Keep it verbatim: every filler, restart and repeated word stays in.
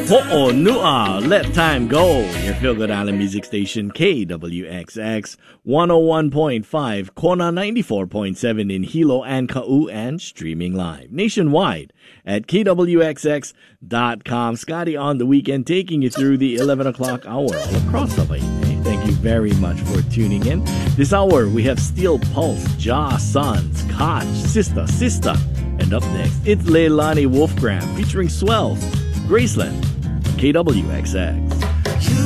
Ho'o Nua, Let Time Go. Your Feel Good Island music station, K W X X, one oh one point five, Kona ninety-four point seven in Hilo and Ka'u, and streaming live nationwide at K W X X dot com. Scotty on the weekend, taking you through the eleven o'clock hour all across the way. Thank you very much for tuning in. This hour, we have Steel Pulse, Ja Sons, Koch, Sister, Sister. And up next, it's Leilani Wolfgram featuring Swell, Graceland, K W X X.